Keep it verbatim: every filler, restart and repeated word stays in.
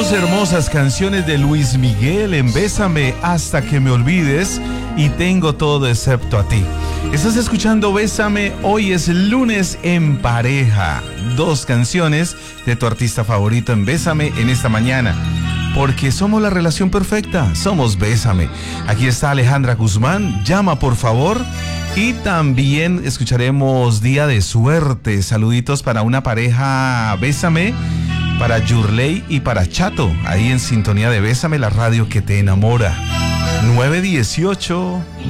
Dos hermosas canciones de Luis Miguel en Bésame hasta que me olvides y Tengo todo excepto a ti. Estás escuchando Bésame, hoy es lunes en pareja. Dos canciones de tu artista favorito en Bésame en esta mañana. Porque somos la relación perfecta, somos Bésame. Aquí está Alejandra Guzmán, llama por favor. Y también escucharemos Día de Suerte. Saluditos para una pareja Bésame, para Yurley y para Chato, ahí en sintonía de Bésame, la radio que te enamora. nueve dieciocho